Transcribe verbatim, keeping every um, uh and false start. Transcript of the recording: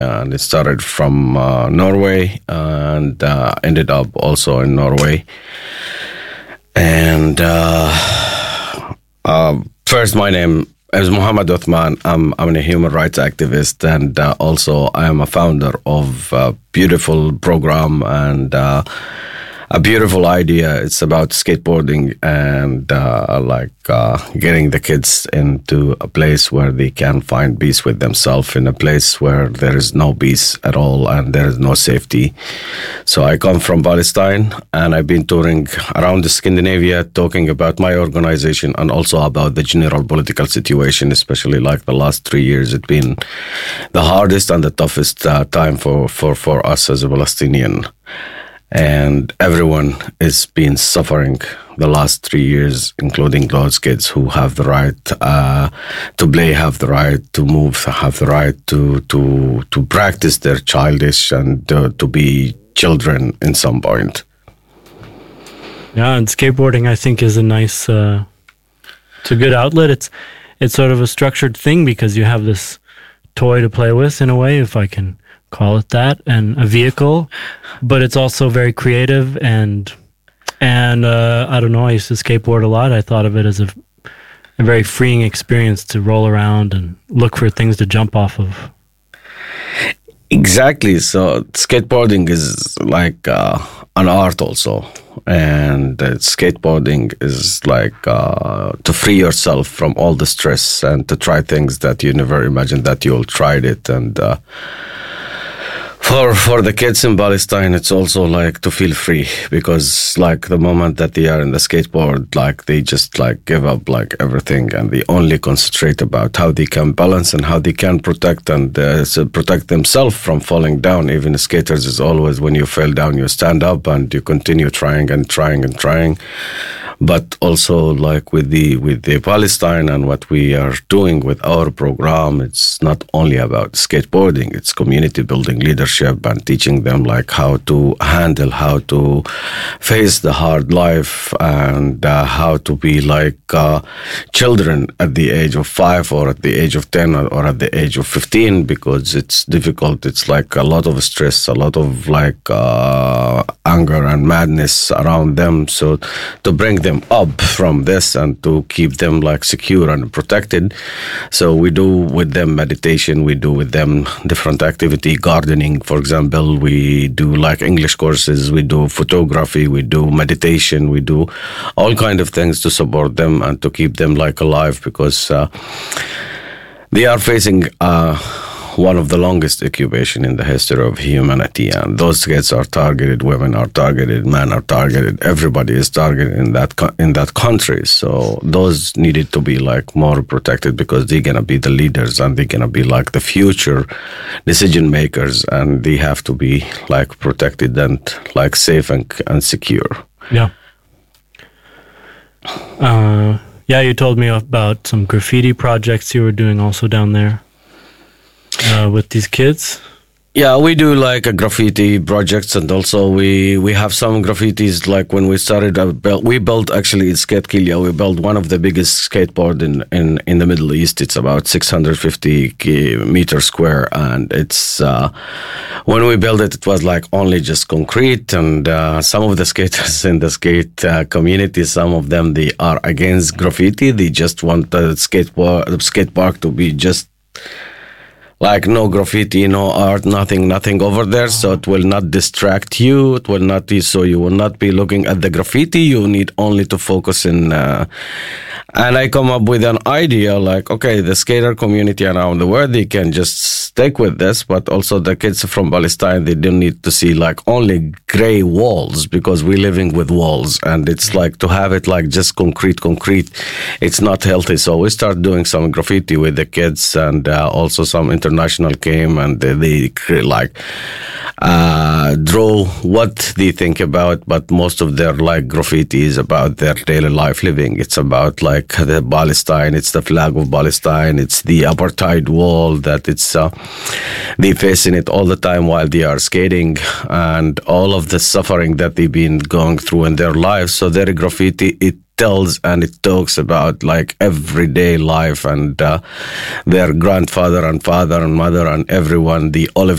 And it started from uh, Norway and uh, ended up also in Norway. And uh, uh, first, my name is Muhammad Uthman. I'm, I'm a human rights activist, and uh, also I am a founder of a beautiful program and uh, a beautiful idea. It's about skateboarding and uh, like uh, getting the kids into a place where they can find peace with themselves, in a place where there is no peace at all and there is no safety. So I come from Palestine, and I've been touring around Scandinavia talking about my organization and also about the general political situation, especially like the last three years. It's been the hardest and the toughest uh, time for, for, for us as a Palestinian. And everyone is been suffering the last three years, including those kids who have the right uh, to play, have the right to move, have the right to to to practice their childish and uh, to be children in some point. Yeah, and skateboarding, I think, is a nice, uh, it's a good outlet. It's it's sort of a structured thing because you have this toy to play with, in a way, if I can call it that, and a vehicle, but it's also very creative and and uh, I don't know, I used to skateboard a lot. I thought of it as a, a very freeing experience to roll around and look for things to jump off of. Exactly. So skateboarding is like uh, an art also, and uh, skateboarding is like uh, to free yourself from all the stress and to try things that you never imagined that you'll tried it. And uh, For for the kids in Palestine, it's also like to feel free, because like the moment that they are in the skateboard, like they just like give up like everything, and they only concentrate about how they can balance and how they can protect and uh, so protect themselves from falling down. Even the skaters is always, when you fall down, you stand up and you continue trying and trying and trying. But also like with the with the Palestine and what we are doing with our program, it's not only about skateboarding, it's community building, leadership, and teaching them like how to handle, how to face the hard life, and uh, how to be like uh, children at the age of five or at the age of ten or, or at the age of fifteen, because it's difficult. It's like a lot of stress, a lot of like uh, anger and madness around them. So to bring them up from this and to keep them like secure and protected. So we do with them meditation, we do with them different activity, gardening, for example, we do like English courses, we do photography, we do meditation, we do all kind of things to support them and to keep them like alive, because uh, they are facing uh, one of the longest occupation in the history of humanity, and those kids are targeted, women are targeted, men are targeted, everybody is targeted in that co- in that country. So those needed to be like more protected, because they're gonna be the leaders and they're gonna be like the future decision makers, and they have to be like protected and like safe and, and secure. Yeah. Uh, yeah, you told me about some graffiti projects you were doing also down there. Uh, with these kids? Yeah, we do like a graffiti projects, and also we we have some graffitis. Like when we started, uh, built, we built actually in Skate Kilya, we built one of the biggest skateboard in, in, in the Middle East. It's about six hundred fifty meters square, and it's uh, when we built it, it was like only just concrete. And uh, some of the skaters in the skate uh, community, some of them, they are against graffiti. They just want the skateboard, the skate park to be just like no graffiti, no art, nothing, nothing over there. So it will not distract you. It will not be, so you will not be looking at the graffiti. You need only to focus in. Uh, and I come up with an idea like, okay, the skater community around the world, they can just stick with this, but also the kids from Palestine, they don't need to see like only gray walls, because we're living with walls, and it's like to have it like just concrete, concrete. It's not healthy. So we start doing some graffiti with the kids, and uh, also some international came and they, they like uh, draw what they think about, but most of their like graffiti is about their daily life living. It's about like the Palestine, it's the flag of Palestine, it's the apartheid wall that it's uh, they facing it all the time while they are skating, and all of the suffering that they've been going through in their lives. So their graffiti, it tells and it talks about like everyday life and uh, their grandfather and father and mother and everyone, the olive